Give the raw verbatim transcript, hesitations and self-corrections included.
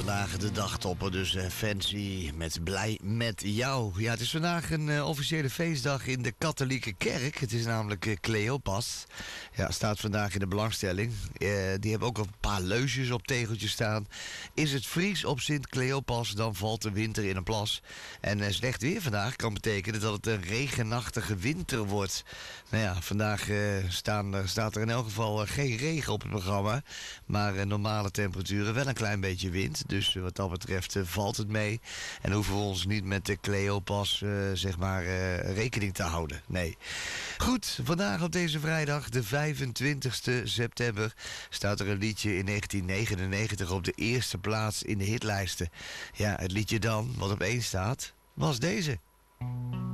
vandaag de dagtopper, dus uh, Fancy met Blij met jou. Ja, het is vandaag een uh, officiële feestdag in de katholieke kerk. Het is namelijk uh, Cleopas. Ja, staat vandaag in de belangstelling. Uh, die hebben ook een paar leusjes op tegeltjes staan. Is het vries op Sint Cleopas, dan valt de winter in een plas. En uh, slecht weer vandaag kan betekenen dat het een regenachtige winter wordt. Nou ja, vandaag uh, staan, uh, staat er in elk geval uh, geen regen op het programma. Maar uh, normale temperaturen, wel een klein beetje wind. Dus uh, wat dat betreft uh, valt het mee. En hoeven we ons niet met de Cleopas uh, zeg maar uh, rekening te houden. Nee. Goed, vandaag op deze vrijdag, de vijfentwintigste september, staat er een liedje in negentien negenennegentig op de eerste plaats in de hitlijsten. Ja, het liedje dan, wat op één staat, was deze.